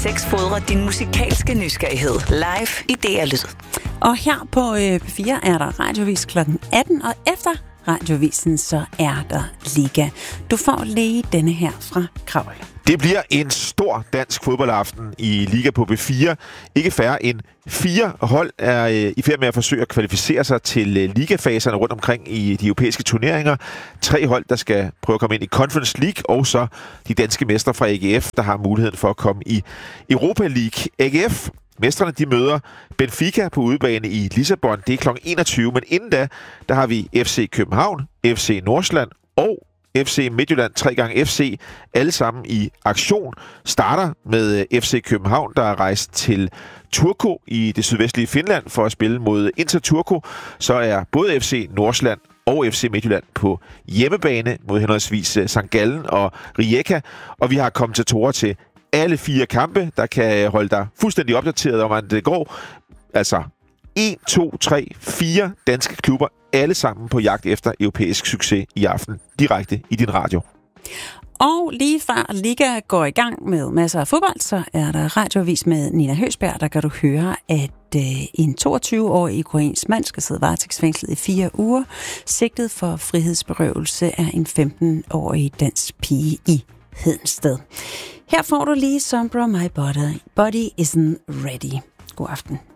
6 fodrer din musikalske nysgerrighed live i DR Lyd. Og her på P4 er der radiovis kl. 18, og efter radiovisen så er der Liga. Du får lige denne her fra Kravl. Det bliver en stor dansk fodboldaften i Liga på B4. Ikke færre end 4 hold er i færd med at forsøge at kvalificere sig til ligafaserne rundt omkring i de europæiske turneringer. 3 hold, der skal prøve at komme ind i Conference League, og så de danske mestre fra AGF, der har muligheden for at komme i Europa League. AGF, mestrene, de møder Benfica på udebane i Lissabon. Det er kl. 21, men inden da, der har vi FC København, FC Nordsjælland og FC Midtjylland, 3 gange FC, alle sammen i aktion. Starter med FC København, der er rejst til Turku i det sydvestlige Finland for at spille mod Inter Turku. Så er både FC Nordsjælland og FC Midtjylland på hjemmebane mod henholdsvis St. Gallen og Rijeka. Og vi har kommentatorer til alle 4 kampe, der kan holde dig fuldstændig opdateret om, hvordan det går. Altså 1, 2, 3, 4 danske klubber, alle sammen på jagt efter europæisk succes i aften, direkte i din radio. Og lige før Liga går i gang med masser af fodbold, så er der radiovis med Nina Høsberg. Der kan du høre, at en 22-årig ukrainsk mand skal sidde varetægtsfængslet i 4 uger. Sigtet for frihedsberøvelse er en 15-årig dansk pige i Hedensted. Her får du lige Sombra My Body Isn't Ready. God aften.